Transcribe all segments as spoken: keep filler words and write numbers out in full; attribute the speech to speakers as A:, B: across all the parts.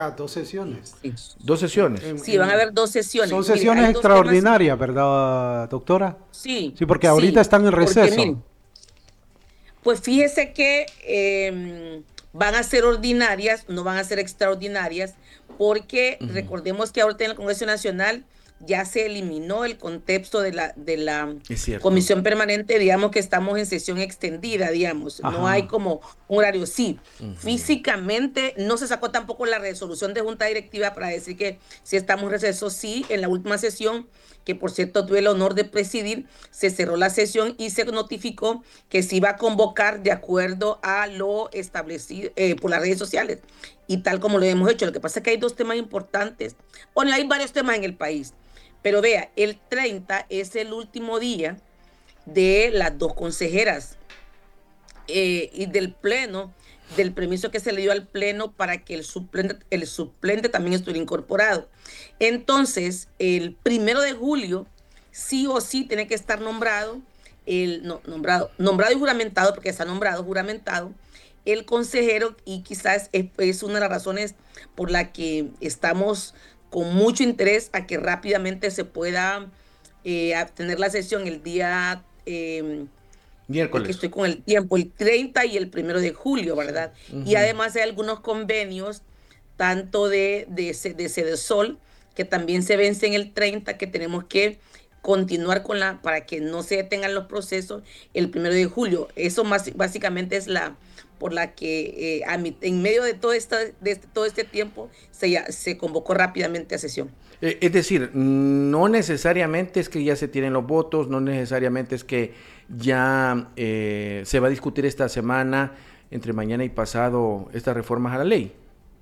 A: Ah, dos sesiones.
B: Sí,
C: Dos sesiones.
A: En-
B: sí, van a
A: en-
B: haber dos sesiones.
A: son
B: Mire,
A: sesiones
B: hay dos temas.
A: extraordinarias, ¿verdad, doctora?
B: Sí,
A: Sí, porque ahorita
B: sí,
A: están en
B: porque
A: receso.
B: mire, pues fíjese que eh, van a ser ordinarias, no van a ser extraordinarias, porque
C: Ujú.
B: recordemos que ahorita en el Congreso Nacional ya se eliminó el contexto de la, de la
C: Es cierto.
B: comisión permanente, digamos que estamos en sesión extendida, digamos, no hay
A: Ajá.
B: como un horario. Sí,
C: Ujú.
B: físicamente no se sacó tampoco la resolución de junta directiva para decir que si estamos en receso. Sí, en la última sesión, que por cierto tuve el honor de presidir, se cerró la sesión y se notificó que se iba a convocar de acuerdo a lo establecido eh, por las redes sociales y tal como lo hemos hecho. Lo que pasa es que hay dos temas importantes. Bueno, hay varios temas en el país, pero vea, el treinta es el último día de las dos consejeras eh, y del pleno, del permiso que se le dio al pleno para que el suplente, el suplente también estuviera incorporado. Entonces, el primero de julio, sí o sí tiene que estar nombrado, el, no, nombrado, nombrado y juramentado, porque está nombrado, juramentado, el consejero, y quizás es, es una de las razones por la que estamos con mucho interés a que rápidamente se pueda eh, tener la sesión el día eh, es que
C: Miércoles.
B: estoy con el tiempo, el treinta y el primero de julio, ¿verdad? Y
C: Ujú.
B: además hay algunos convenios, tanto de, de, de Cedesol, que también se vencen el treinta, que tenemos que continuar con la, para que no se detengan los procesos el primero de julio. Eso más, básicamente es la por la que eh, a mi, en medio de todo, esta, de este, todo este tiempo se, ya, se convocó rápidamente a sesión.
C: Eh, Es decir, no necesariamente es que ya se tienen los votos, no necesariamente es que ya eh, se va a discutir esta semana, entre mañana y pasado, estas reformas a la ley.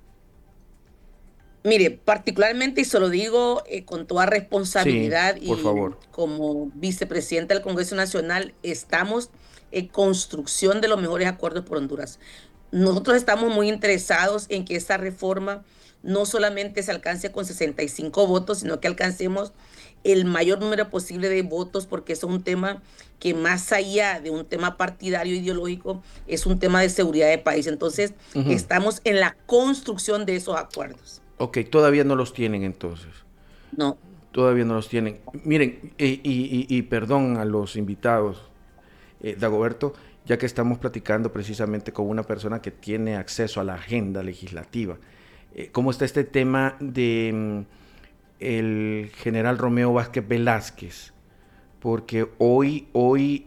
B: Mire, particularmente, y se lo digo eh, con toda
C: Sí,
B: responsabilidad
C: por
B: y
C: favor.
B: como vicepresidenta del Congreso Nacional, estamos en construcción de los mejores acuerdos por Honduras. Nosotros estamos muy interesados en que esta reforma no solamente se alcance con sesenta y cinco votos, sino que alcancemos el mayor número posible de votos, porque eso es un tema que más allá de un tema partidario ideológico, es un tema de seguridad de país. Entonces,
C: Ujú.
B: estamos en la construcción de esos acuerdos.
C: Ok, todavía no los tienen entonces.
B: No,
C: Todavía no los tienen. Miren, y, y- y- y perdón a los invitados, eh, Dagoberto, ya que estamos platicando precisamente con una persona que tiene acceso a la agenda legislativa. Eh, ¿cómo está este tema de mm, el general Romeo Vázquez Velázquez? Porque hoy, hoy,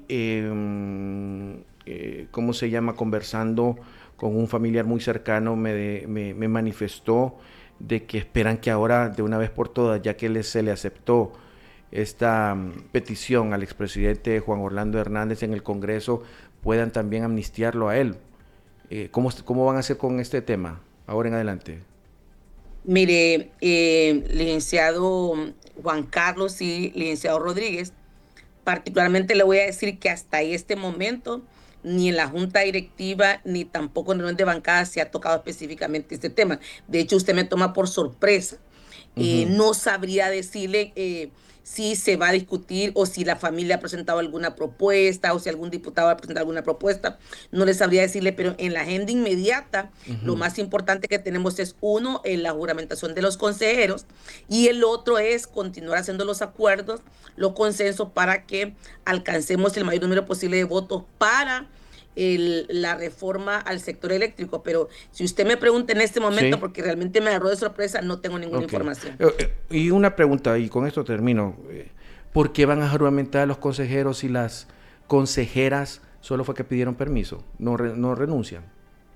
C: eh, eh, ¿cómo se llama? Conversando con un familiar muy cercano, me, de- me, me manifestó de que esperan que ahora, de una vez por todas, ya que le, se le aceptó esta um, petición al expresidente Juan Orlando Hernández en el Congreso, puedan también amnistiarlo a él. Eh, ¿cómo, ¿Cómo van a hacer con este tema ahora en adelante?
B: mire, eh, licenciado Juan Carlos y licenciado Rodríguez, particularmente le voy a decir que hasta este momento ni en la junta directiva ni tampoco en reunión de bancada se ha tocado específicamente este tema. De hecho, usted me toma por sorpresa. Eh,
C: Ujú.
B: no sabría decirle eh, si se va a discutir o si la familia ha presentado alguna propuesta o si algún diputado ha presentado alguna propuesta. No le sabría decirle, pero en la agenda inmediata lo
C: Ujú.
B: más importante que tenemos es uno, en la juramentación de los consejeros, y el otro es continuar haciendo los acuerdos, los consensos para que alcancemos el mayor número posible de votos para el, la reforma al sector eléctrico. Pero si usted me pregunta en este momento,
C: Sí.
B: porque realmente me agarró de sorpresa, no tengo ninguna
C: Ok. Eh,
B: información.
C: eh, y una pregunta, y con esto termino. Eh, ¿Por qué van a juramentar a los consejeros y las consejeras solo fue que pidieron permiso? No, re- no renuncian.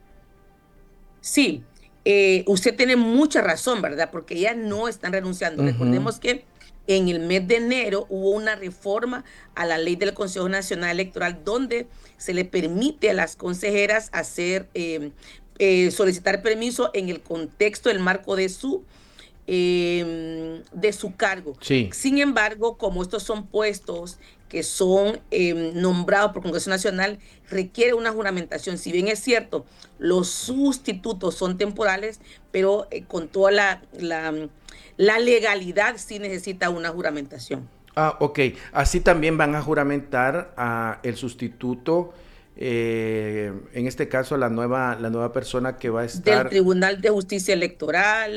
B: Sí, eh, usted tiene mucha razón, ¿verdad? Porque ellas no están renunciando.
C: Ujú.
B: Recordemos que en el mes de enero hubo una reforma a la ley del Consejo Nacional Electoral donde se le permite a las consejeras hacer, eh, eh, solicitar permiso en el contexto, el marco de su eh, de su cargo.
C: Sí.
B: Sin embargo, como estos son puestos que son eh, nombrados por Congreso Nacional, requiere una juramentación. Si bien es cierto, los sustitutos son temporales, pero eh, con toda la, la, la legalidad sí necesita una juramentación.
C: Ah, ok. Así también van a juramentar a el sustituto eh, en este caso, la nueva, la nueva persona que va a estar...
B: Del Tribunal de Justicia Electoral.